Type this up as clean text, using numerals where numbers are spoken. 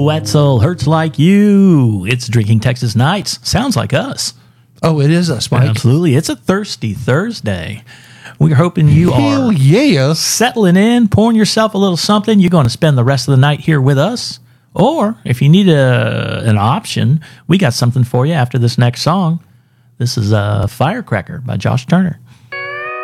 Wetzel, Hurts Like You. It's Drinking Texas Nights. Sounds like us. Oh, it is us, Mike. Absolutely. It's a thirsty Thursday. We're hoping you Hell are yeah. settling in, pouring yourself a little something. You're going to spend the rest of the night here with us. Or if you need an option, we got something for you after this next song. This is Firecracker by Josh Turner.